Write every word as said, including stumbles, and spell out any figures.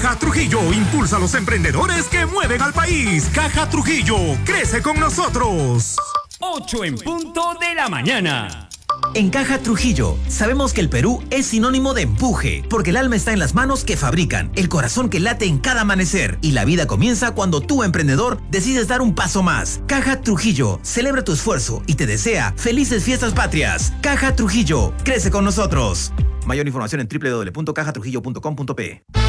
Caja Trujillo impulsa a los emprendedores que mueven al país. Caja Trujillo, crece con nosotros. ocho en punto de la mañana. En Caja Trujillo, sabemos que el Perú es sinónimo de empuje, porque el alma está en las manos que fabrican, el corazón que late en cada amanecer, y la vida comienza cuando tú, emprendedor, decides dar un paso más. Caja Trujillo celebra tu esfuerzo y te desea felices fiestas patrias. Caja Trujillo, crece con nosotros. Mayor información en doble u doble u doble u punto caja trujillo punto com punto pe.